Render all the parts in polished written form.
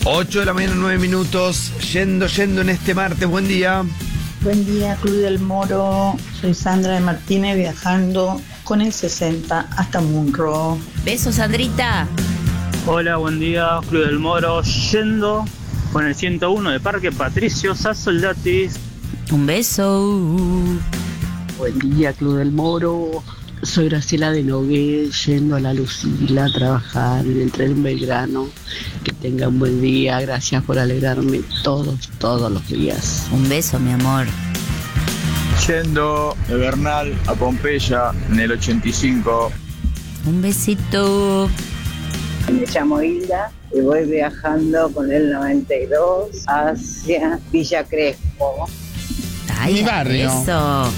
8 de la mañana, 9 minutos. Yendo en este martes. Buen día. Buen día, Club del Moro. Soy Sandra de Martínez, viajando con el 60 hasta Munro. Besos, Sandrita. Hola, buen día, Club del Moro. Yendo con el 101 de Parque Patricio Sassoldatis. Un beso. Buen día, Club del Moro. Soy Graciela de Nogué, yendo a la Lucila a trabajar en el tren Belgrano. Que tenga un buen día, gracias por alegrarme todos los días. Un beso, mi amor. Yendo de Bernal a Pompeya en el 85. Un besito. Me llamo Hilda y voy viajando con el 92 hacia Villa Crespo. Ay, Mi barrio. Eso.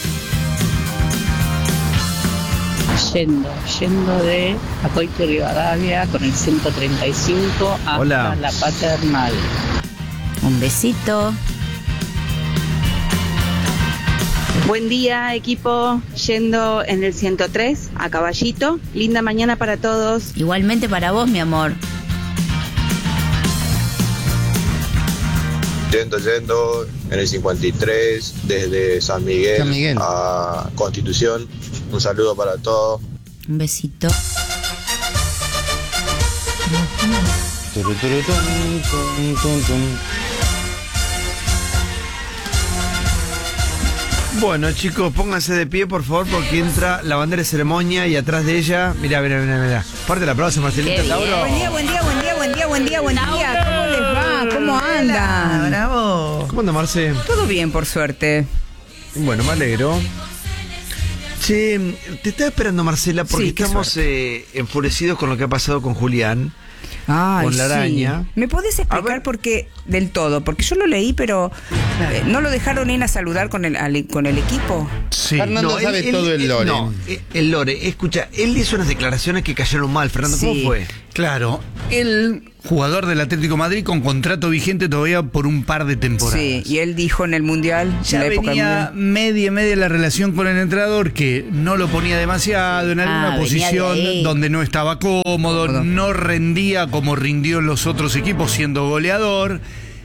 Yendo de Acoite Rivadavia con el 135 hasta Hola. La Paternal. Un besito. Buen día, equipo, yendo en el 103 a Caballito. Linda mañana para todos. Igualmente para vos, mi amor. Yendo en el 53 desde San Miguel, San Miguel a Constitución. Un saludo para todos. Un besito. Bueno, chicos, pónganse de pie, por favor, porque entra la bandera de ceremonia y atrás de ella. Mirá. Fuerte el aplauso, Marcelita Tauro. Buen día. ¿Cómo les va? ¿Cómo andan? Bravo. ¿Cómo anda, Marce? Todo bien, por suerte. Bueno, me alegro. Che, te estaba esperando, Marcela, porque Sí, qué estamos enfurecidos con lo que ha pasado con Julián. Ay, Con la araña. sí. ¿Me podés A explicar ver. por qué del todo? Porque yo lo leí, pero ¿no lo dejaron ir a saludar con el equipo? Sí. Fernando sabe todo el lore. No, el lore. Escucha, él hizo unas declaraciones que cayeron mal. Fernando, ¿cómo Sí. fue? Claro, el jugador del Atlético de Madrid con contrato vigente todavía por un par de temporadas. Sí, y él dijo en el Mundial, Ya en la época del venía Mundial. media la relación con el entrenador, que no lo ponía demasiado en alguna venía posición de ahí. donde no estaba cómodo, no rendía como rindió en los otros equipos siendo goleador.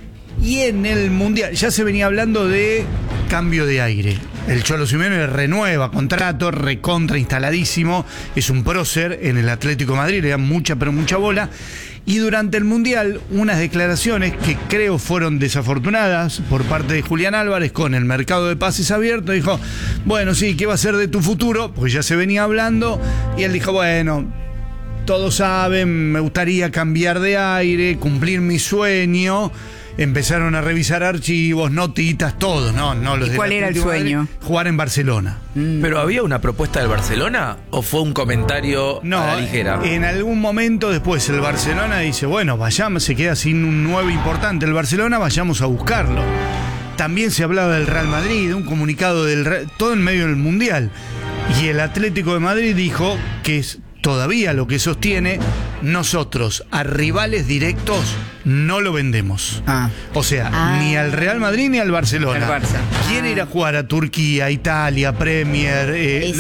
Y en el Mundial ya se venía hablando de cambio de aire. El Cholo Simeone renueva contrato, recontra instaladísimo, es un prócer en el Atlético de Madrid, le dan mucha bola. Y durante el Mundial, unas declaraciones que creo fueron desafortunadas por parte de Julián Álvarez con el mercado de pases abierto, dijo, bueno, sí, ¿qué va a ser de tu futuro? Porque ya se venía hablando, y él dijo, bueno, todos saben, me gustaría cambiar de aire, cumplir mi sueño. Empezaron a revisar archivos, notitas, todo, ¿no? Los ¿Y del cuál era el Atlético de Madrid, sueño? jugar en Barcelona. ¿Pero había una propuesta del Barcelona o fue un comentario No, a la ligera? en algún momento después el Barcelona dice, bueno, vayamos, se queda sin un 9 importante el Barcelona, vayamos a buscarlo. También se hablaba del Real Madrid, de un comunicado todo en medio del Mundial. Y el Atlético de Madrid dijo que es todavía lo que sostiene, nosotros a rivales directos no lo vendemos. O sea, ni al Real Madrid ni al Barcelona. El Barça. Quiere ir a jugar a Turquía, Italia, Premier,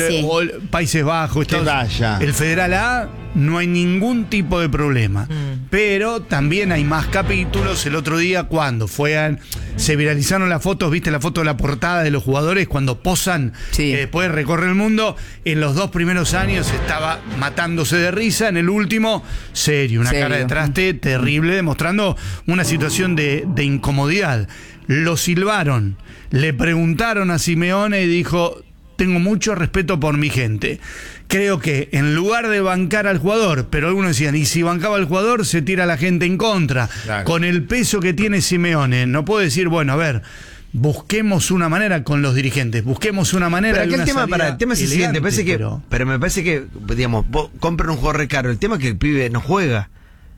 Países Bajos, el Federal A, no hay ningún tipo de problema. Pero también hay más capítulos. El otro día cuando se viralizaron las fotos, viste la foto de la portada de los jugadores cuando posan, que después recorre el mundo. En los 2 primeros años estaba matándose de risa, en el último, serio, una cara de traste terrible, demostrando una situación de incomodidad. Lo silbaron, le preguntaron a Simeone y dijo, tengo mucho respeto por mi gente. Creo que en lugar de bancar al jugador, pero algunos decían, y si bancaba al jugador se tira la gente en contra. Claro. Con el peso que tiene Simeone, no puede decir, bueno, a ver, busquemos una manera con los dirigentes, busquemos una manera. Pero de el tema es el siguiente, pero me parece que, digamos, vos compran un jugador caro, el tema es que el pibe no juega.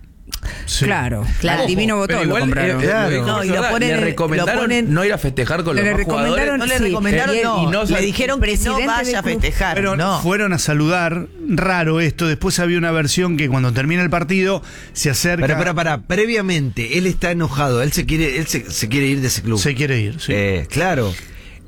Sí. Claro, Divino Botón lo compraron. No, y lo ponen, le recomendaron no ir a festejar con los más jugadores. No le recomendaron, le dijeron que no vaya a festejar. Pero fueron a saludar, raro esto. Después había una versión que cuando termina el partido se acerca. Pero previamente, él está enojado, él se quiere ir de ese club. Se quiere ir, sí. Claro.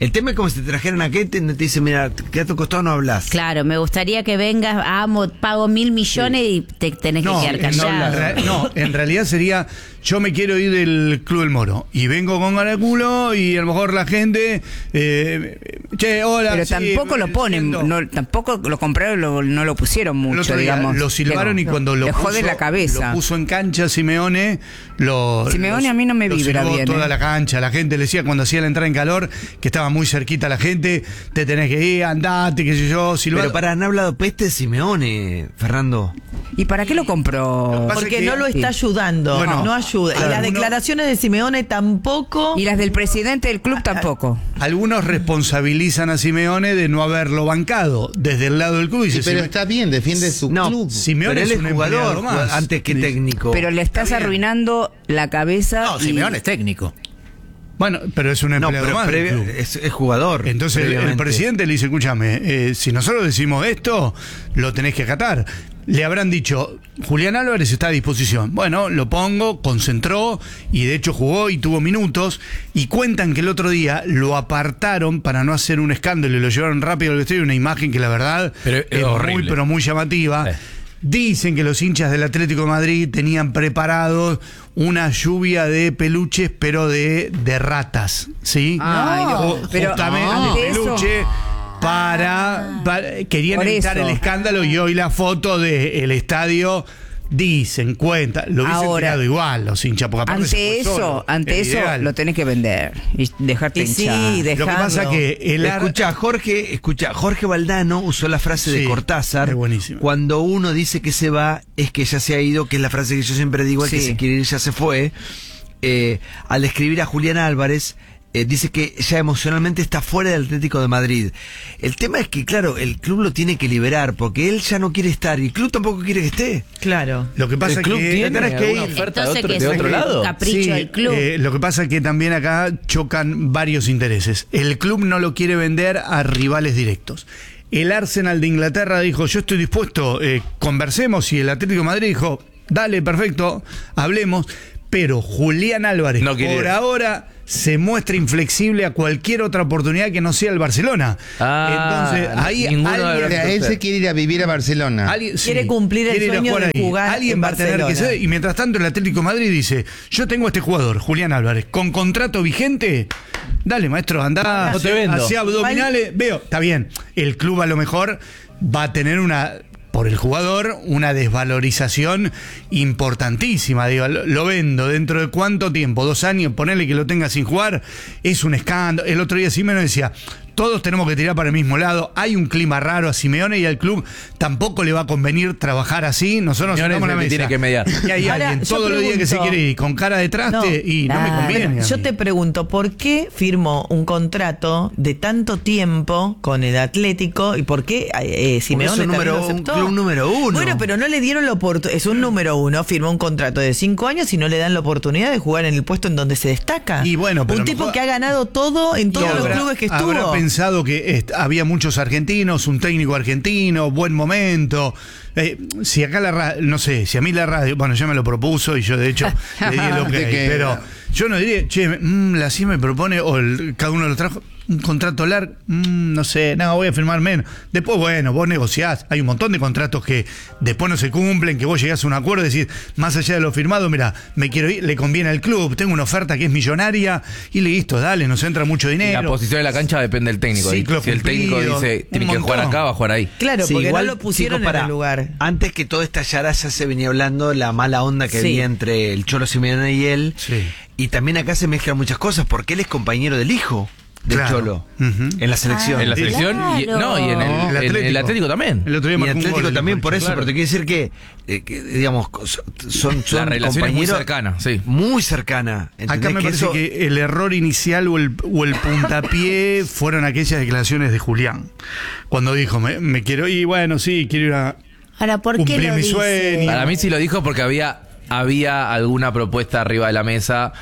El tema es como si te trajeran aquí, te dicen, mira, quédate a tu costado, no hablas. Claro, me gustaría que vengas, pago 1.000 millones y te tenés que quedar callado. No, en realidad sería, yo me quiero ir del Club del Moro y vengo con ganas de culo y a lo mejor la gente, che, hola. Pero sí, tampoco lo ponen, tampoco lo compraron, no lo pusieron mucho, digamos. Lo silbaron y cuando lo puso, jode la cabeza. Lo puso en cancha Simeone, Simeone a mí no me vibra bien. Toda la cancha, la gente le decía cuando hacía la entrada en calor, que estaba muy cerquita la gente, te tenés que ir, andate, qué sé yo, silbar. Pero han hablado peste de Simeone, Fernando. ¿Y para qué lo compró? Porque no lo está ayudando, bueno, no ayuda. Claro, y las declaraciones de Simeone tampoco. Y las del presidente del club tampoco. Algunos responsabilizan a Simeone de no haberlo bancado desde el lado del club. Y pero está bien, defiende su club. Simeone pero él es un jugador más antes que técnico. Pero le estás arruinando la cabeza. No, Simeone es técnico. Bueno, pero es un empleado más. Es jugador. Entonces el presidente le dice, escúchame, si nosotros decimos esto, lo tenés que acatar. Le habrán dicho, Julián Álvarez está a disposición. Bueno, lo pongo, concentró y de hecho jugó y tuvo minutos. Y cuentan que el otro día lo apartaron para no hacer un escándalo y lo llevaron rápido al vestuario. Una imagen que la verdad es muy, pero muy llamativa. Dicen que los hinchas del Atlético de Madrid tenían preparados una lluvia de peluches, pero de ratas, ¿sí? Justamente de peluche para querían evitar el escándalo y hoy la foto del estadio. Dicen, cuenta, lo hubiesen tirado igual los hinchas, porque ante eso lo tenés que vender y dejarte hinchar. Sí, lo que pasa que Jorge Valdano usó la frase de Cortázar. Cuando uno dice que se va, es que ya se ha ido, que es la frase que yo siempre digo, el que se quiere ir ya se fue. Al escribir a Julián Álvarez, dice que ya emocionalmente está fuera del Atlético de Madrid. El tema es que, claro, el club lo tiene que liberar porque él ya no quiere estar y el club tampoco quiere que esté. Claro. Lo que pasa es que tenés que ir. Oferta de otro lado. Capricho del club. Lo que pasa es que también acá chocan varios intereses. El club no lo quiere vender a rivales directos. El Arsenal de Inglaterra dijo, yo estoy dispuesto, conversemos, y el Atlético de Madrid dijo, dale, perfecto, hablemos. Pero Julián Álvarez, por ahora, se muestra inflexible a cualquier otra oportunidad que no sea el Barcelona. Entonces, ahí él se quiere ir a vivir a Barcelona. Quiere cumplir el sueño de jugar. Alguien va a tener que ser. Y mientras tanto, el Atlético de Madrid dice: yo tengo a este jugador, Julián Álvarez, con contrato vigente. Dale, maestro, andá, hacia abdominales. Veo, está bien. El club a lo mejor va a tener por el jugador, una desvalorización importantísima. Digo, lo vendo dentro de cuánto tiempo, 2 años, ponerle que lo tenga sin jugar, es un escándalo. El otro día Simeone decía, todos tenemos que tirar para el mismo lado, hay un clima raro a Simeone y al club tampoco le va a convenir trabajar así. Nosotros nos sentamos en la mesa tiene que mediar. Y hay alguien todos los días que se quiere ir con cara de traste y no me conviene. Yo te pregunto, ¿por qué firmó un contrato de tanto tiempo con el Atlético y por qué Simeone también lo aceptó? Club número 1. Bueno, pero no le dieron la oportunidad. Es un número 1, firmó un contrato de 5 años y no le dan la oportunidad de jugar en el puesto en donde se destaca. Y bueno, pero un tipo que ha ganado todo en todos los clubes que estuvo. Habrá pensado que había muchos argentinos, un técnico argentino, buen momento. Si acá no sé, si a mí la radio, bueno, ya me lo propuso y yo de hecho le di lo que pero yo no diría, che, la CIE me propone, o cada uno lo trajo, un contrato largo, no sé, no, voy a firmar menos. Después, bueno, vos negociás, hay un montón de contratos que después no se cumplen, que vos llegás a un acuerdo y decís, más allá de lo firmado, mira, me quiero ir, le conviene al club, tengo una oferta que es millonaria, y listo, dale, nos entra mucho dinero. Y la posición de la cancha depende del técnico. Si el técnico dice, tiene que jugar acá, va a jugar ahí. Claro, porque igual, no lo pusieron en el lugar. Antes que todo estallara ya se venía hablando la mala onda que había entre el Cholo Simeone y él. Sí. Y también acá se mezclan muchas cosas porque él es compañero del hijo del Cholo en la selección. En la selección y en el Atlético también. El otro día y el Atlético también por eso, pero te quiero decir que digamos son la relación es muy cercana, muy cercana. Acá me parece que el error inicial o el puntapié fueron aquellas declaraciones de Julián cuando dijo me quiero ir, bueno, sí, quiero ir a ahora, ¿por qué lo dice? Sueño. Para mí sí lo dijo porque había alguna propuesta arriba de la mesa,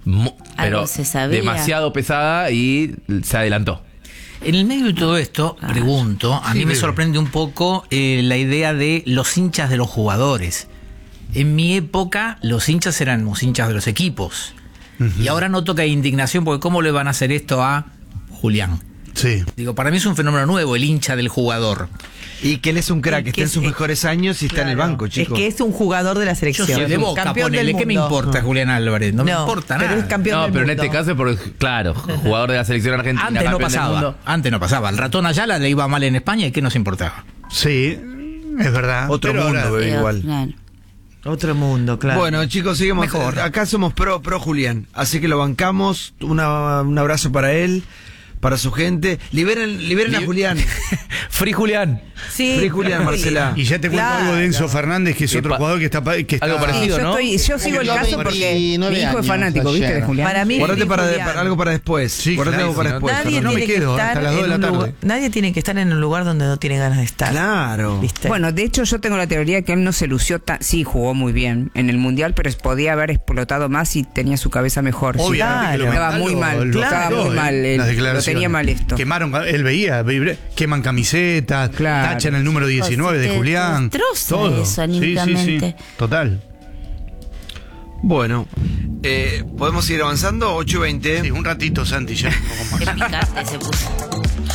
pero demasiado pesada y se adelantó. En el medio de todo esto, pregunto, a mí me sorprende un poco la idea de los hinchas de los jugadores. En mi época, los hinchas eran los hinchas de los equipos. Y ahora noto que hay indignación porque ¿cómo le van a hacer esto a Julián. Sí. Digo, para mí es un fenómeno nuevo, el hincha del jugador. Y que él es un crack, está en sus mejores años y está en el banco, chicos. Es que es un jugador de la selección. Yo soy de Boca, ponele, ¿qué me importa Julián Álvarez? No me importa nada. Pero es campeón del pero mundo. en este caso es porque, claro, jugador de la selección argentina. Antes no pasaba. El ratón Ayala le iba mal en España y ¿qué nos importaba? Sí, es verdad. Otro mundo, igual. Claro. Otro mundo, claro. Bueno, chicos, seguimos. Mejor. Acá somos pro Julián, así que lo bancamos. Un abrazo para él, para su gente. Liberen a Julián. Free Julián. Sí. Free Julián, Marcela. Y ya te cuento algo de Enzo Fernández, que es otro jugador que está algo parecido, ¿no? Yo sigo el caso porque mi hijo es fanático, ¿viste? De Julián. Para mí Guardate algo para después. Sí, Guardate algo para después. Nadie tiene que estar en un lugar donde no tiene ganas de estar. Claro. ¿Viste? Bueno, de hecho yo tengo la teoría que él no se lució sí, jugó muy bien en el Mundial, pero podía haber explotado más si tenía su cabeza mejor. Estaba muy mal, lo tenía mal esto. Quemaron, él veía, queman camisetas, tachan el número 19 de Julián. Todo eso anímicamente. Sí, total. Bueno, ¿podemos seguir avanzando? 8:20. Sí, un ratito, Santi, ya un poco más. Qué picante se puso.